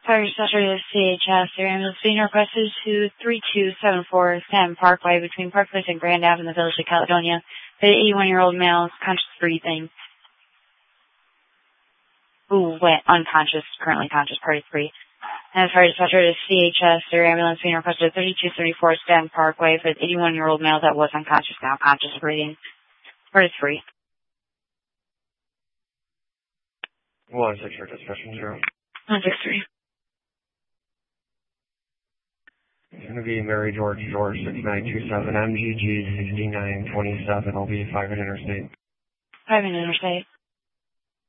Fire dispatcher to CHS. Your ambulance being requested to 3274 Stanton Parkway between Park Place and Grand Ave in the village of Caledonia. The 81-year-old male is conscious breathing. Who went unconscious, currently conscious, party 3. And fire dispatcher to CHS. Your ambulance being requested to 3234 Stanton Parkway for the 81-year-old male that was unconscious, now conscious breathing. Party 3. 163 dispatch 0. 163. It's going to be Mary George 6927 MGG 6927. I'll be 5 in interstate. 5 in interstate.